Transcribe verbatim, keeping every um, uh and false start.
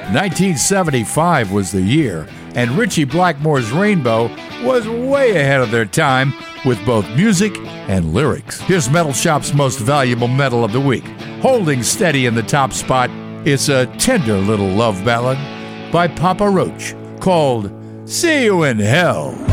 nineteen seventy-five was the year, and Ritchie Blackmore's Rainbow was way ahead of their time with both music and lyrics. Here's Metal Shop's most valuable metal of the week. Holding steady in the top spot, it's a tender little love ballad by Papa Roach called See You in Hell.